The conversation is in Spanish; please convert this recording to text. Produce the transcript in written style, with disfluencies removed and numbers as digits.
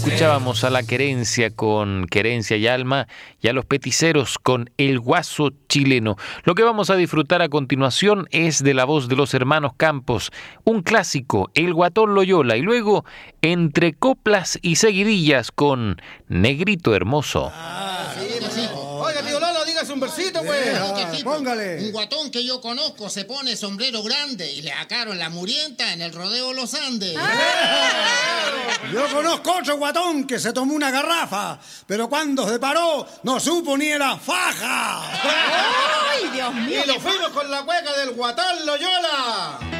escuchábamos a La Querencia con Querencia y Alma y a Los Peticeros con El Guaso Chileno. Lo que vamos a disfrutar a continuación es de la voz de los hermanos Campos, un clásico, El Guatón Loyola, y luego Entre Coplas y Seguidillas con Negrito Hermoso. Sí. Oiga, tío Lolo, dígase un versito, pues. Sí, póngale. Un guatón que yo conozco se pone sombrero grande y le sacaron la murienta en el rodeo Los Andes. Yo conozco otro guatón que se tomó una garrafa, pero cuando se paró no supo ni era faja. ¡Ay, Dios mío! Y nos fuimos con la cueca del Guatón Loyola.